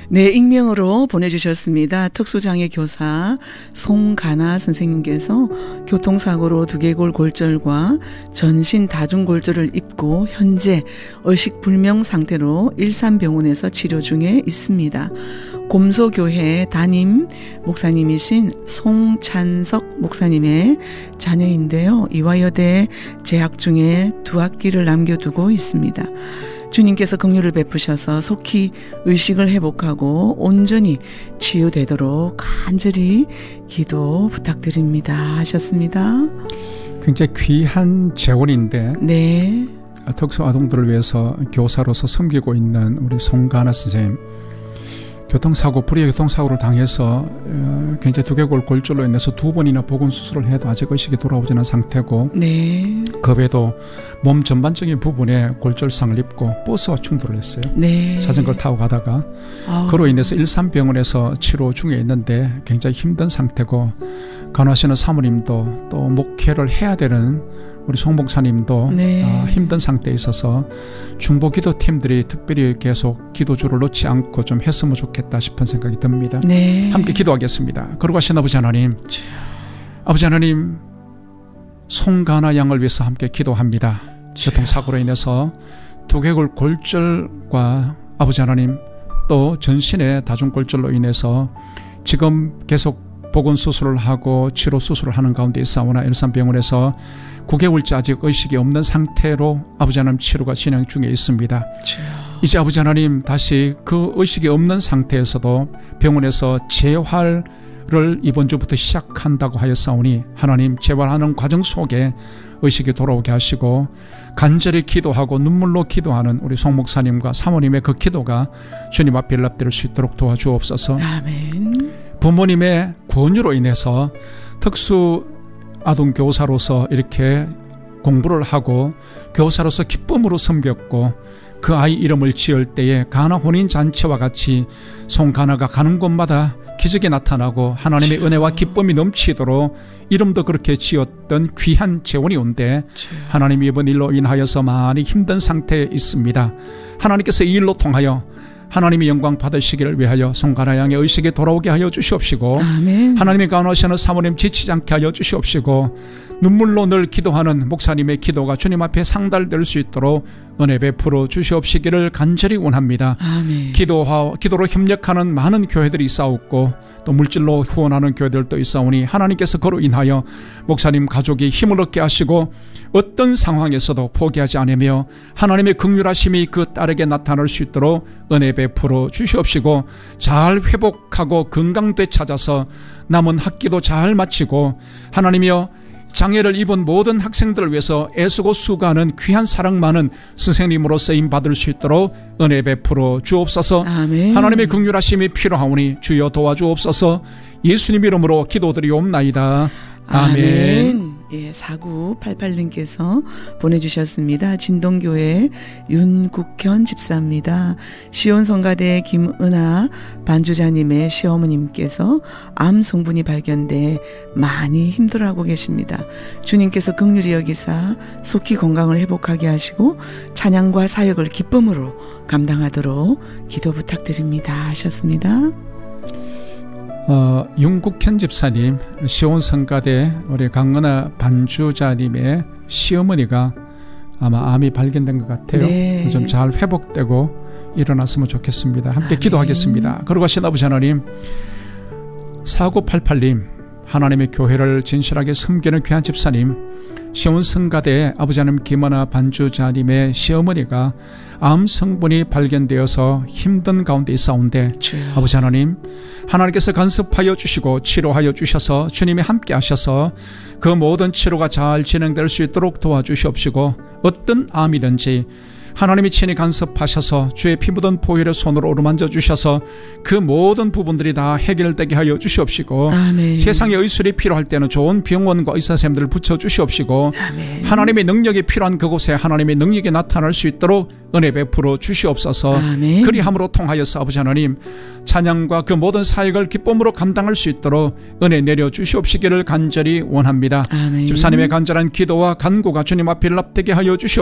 네, 익명으로 보내주셨습니다. 특수장애 교사 송가나 선생님께서 교통사고로 두개골 골절과 전신 다중골절을 입고 현재 의식불명 상태로 일산병원에서 치료 중에 있습니다. 곰소교회 담임 목사님이신 송찬석 목사님의 자녀인데요. 이화여대에 재학 중에 2학기를 남겨두고 있습니다. 주님께서 긍휼을 베푸셔서 속히 의식을 회복하고 온전히 치유되도록 간절히 기도 부탁드립니다 하셨습니다. 굉장히 귀한 재원인데 네. 특수아동들을 위해서 교사로서 섬기고 있는 우리 송가나 선생님, 불의의 교통사고를 당해서 굉장히 두개골 골절로 인해서 2번이나 보건 수술을 해도 아직 의식이 돌아오지 않은 상태고, 네. 그 외에도 몸 전반적인 부분에 골절상을 입고 버스와 충돌을 했어요. 네. 자전거를 타고 가다가 그로 인해서 일산병원에서 치료 중에 있는데 굉장히 힘든 상태고, 간호하시는 사모님도 또 목회를 해야 되는 우리 송 목사님도 네. 힘든 상태에 있어서 중보기도팀들이 특별히 계속 기도주를 놓지 않고 좀 했으면 좋겠다 싶은 생각이 듭니다. 네. 함께 기도하겠습니다. 거룩하신 아버지 하나님, 아버지 하나님, 송가나 양을 위해서 함께 기도합니다. 교통사고로 인해서 두개골 골절과 아버지 하나님, 또 전신의 다중골절로 인해서 지금 계속 보건수술을 하고 치료수술을 하는 가운데 있사오나 일산병원에서 9개월째 아직 의식이 없는 상태로 아버지 하나님 치료가 진행 중에 있습니다. 이제 아버지 하나님 다시 그 의식이 없는 상태에서도 병원에서 재활을 이번 주부터 시작한다고 하였사오니 하나님, 재활하는 과정 속에 의식이 돌아오게 하시고 간절히 기도하고 눈물로 기도하는 우리 송 목사님과 사모님의 그 기도가 주님 앞에 연락될 수 있도록 도와주옵소서. 아멘. 부모님의 권유로 인해서 특수 아동 교사로서 이렇게 공부를 하고 교사로서 기쁨으로 섬겼고, 그 아이 이름을 지을 때에 가나 혼인잔치와 같이 송가나가 가는 곳마다 기적이 나타나고 하나님의 은혜와 기쁨이 넘치도록 이름도 그렇게 지었던 귀한 재원이 온데, 하나님이 이번 일로 인하여서 많이 힘든 상태에 있습니다. 하나님께서 이 일로 통하여 하나님의 영광 받으시기를 위하여 송가나 양의 의식이 돌아오게 하여 주시옵시고, 아멘. 하나님의 간호하시는 사모님 지치지 않게 하여 주시옵시고, 눈물로 늘 기도하는 목사님의 기도가 주님 앞에 상달될 수 있도록 은혜 베풀어 주시옵시기를 간절히 원합니다. 아멘. 기도로 협력하는 많은 교회들이 있사옵고 또 물질로 후원하는 교회들도 있사오니 하나님께서 그로 인하여 목사님 가족이 힘을 얻게 하시고 어떤 상황에서도 포기하지 않으며 하나님의 긍휼하심이 그 딸에게 나타날 수 있도록 은혜 베풀어 주시옵시고, 잘 회복하고 건강 되찾아서 남은 학기도 잘 마치고 하나님이여 장애를 입은 모든 학생들을 위해서 애쓰고 수고하는 귀한 사랑 많은 선생님으로 쓰임받을 수 있도록 은혜 베풀어 주옵소서. 아멘. 하나님의 긍휼하심이 필요하오니 주여 도와주옵소서. 예수님 이름으로 기도드리옵나이다. 아멘. 예, 4988님께서 보내주셨습니다. 진동교회 윤국현 집사입니다. 시온성가대 김은아 반주자님의 시어머님께서 암 성분이 발견돼 많이 힘들어하고 계십니다. 주님께서 긍휼히 여기사 속히 건강을 회복하게 하시고 찬양과 사역을 기쁨으로 감당하도록 기도 부탁드립니다 하셨습니다. 윤국현 집사님, 시온성가대 우리 강은아 반주자님의 시어머니가 아마 암이 발견된 것 같아요. 네. 좀 잘 회복되고 일어났으면 좋겠습니다. 함께 아멘. 기도하겠습니다. 거룩하신 아버지 하나님, 4988님, 하나님의 교회를 진실하게 섬기는 귀한 집사님, 시온성가대 아버지 하나님 김은아 반주자님의 시어머니가 암 성분이 발견되어서 힘든 가운데 있사온데 아버지 하나님, 하나님께서 간섭하여 주시고 치료하여 주셔서 주님이 함께 하셔서 그 모든 치료가 잘 진행될 수 있도록 도와주시옵시고, 어떤 암이든지 하나님이 친히 간섭하셔서 주의 피 묻은 보혈의 손으로 어루만져 주셔서 그 모든 부분들이 다 해결되게 하여 주시옵시고, 아멘. 세상에 의술이 필요할 때는 좋은 병원과 의사선생님들을 붙여 주시옵시고, 아멘. 하나님의 능력이 필요한 그곳에 하나님의 능력이 나타날 수 있도록 은혜 베풀어 주시옵소서. 아멘. 그리함으로 통하여서 아버지 하나님, 찬양과 그 모든 사역을 기쁨으로 감당할 수 있도록 은혜 내려 주시옵시기를 간절히 원합니다. 아멘. 집사님의 간절한 기도와 간구가 주님 앞에 연락되게 하여 주시옵소서.